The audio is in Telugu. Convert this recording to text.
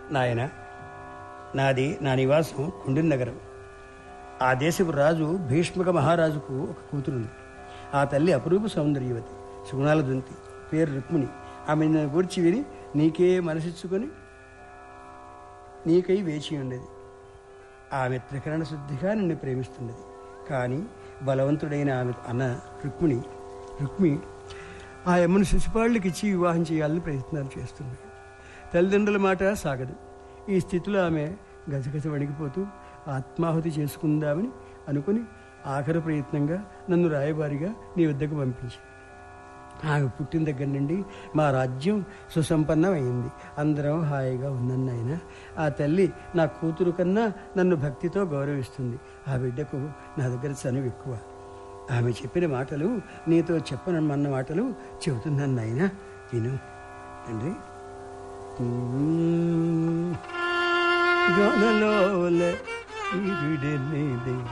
నాయన, నాది నా నివాసం కుండిన నగరం. ఆ దేశపు రాజు భీష్మక మహారాజుకు ఒక కూతురుంది. ఆ తల్లి అపురూప సౌందర్యవతి, సుగుణాల దుంతి, పేరు రుక్మిణి. ఆమె నన్ను గూర్చి విని నీకే మనసిచ్చుకొని నీకై వేచి ఉండేది. ఆమె త్రికరణ శుద్ధిగా నిన్ను ప్రేమిస్తున్నది. కానీ బలవంతుడైన ఆమె అన్న రుక్మి ఆ అమ్మను శిశుపాళ్ళకి ఇచ్చి వివాహం చేయాలని ప్రయత్నాలు చేస్తుంది. తల్లిదండ్రుల మాట సాగదు. ఈ స్థితిలో ఆమె గజగజ వణికిపోతూ ఆత్మాహుతి చేసుకుందామని అనుకుని ఆఖరి ప్రయత్నంగా నన్ను రాయబారిగా నీ వద్దకు పంపించింది. ఆమె పుట్టిన దగ్గర నుండి మా రాజ్యం సుసంపన్నమైంది. అందరం హాయిగా ఉన్నాను నాయన. ఆ తల్లి నా కూతురు కన్నా నన్ను భక్తితో గౌరవిస్తుంది. ఆ బిడ్డకు నా దగ్గర చనువు ఎక్కువ. ఆమె చెప్పిన మాటలు నీతో చెప్పనమన్న మాటలు చెబుతున్నాను నాయన, విను తండ్రి. గానలోల